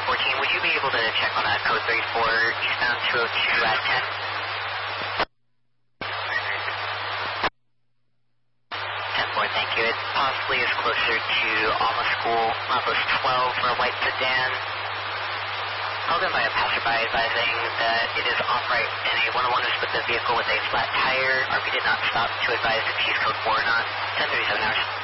14, would you be able to check on that code 34 eastbound 202 at 10-4, thank you. It possibly is closer to Alma School, Mapos 12 for a white sedan. Called in by a passerby advising that it is off-right and a 101 is with the vehicle with a flat tire. RP did not stop to advise if he's code 4 or not. 1037 hours.